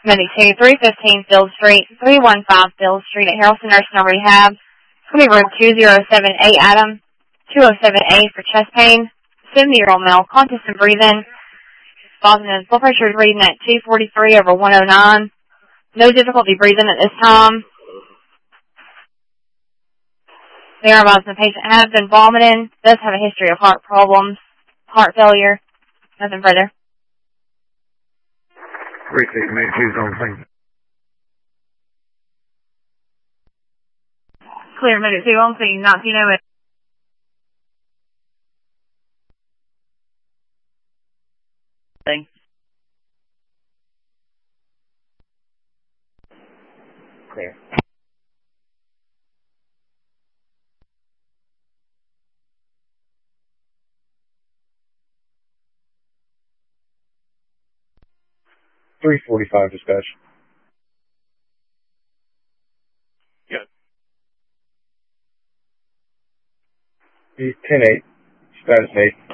Medic 2, 315 Field Street, 315 Field Street at Harrelson Nursing Home Rehab. It's going to be room 2078, Adam. 2078 for chest pain. 70-year-old male, conscious and breathing. His blood pressure is reading at 243/109. No difficulty breathing at this time. They are advised the patient has been vomiting, does have a history of heart problems, heart failure. Nothing further. Appreciate you, mate. Please don't think. Clear, Medic 2 on scene, 1908. Thing. Clear. .345 dispatch. Good. 10-8. Status 8.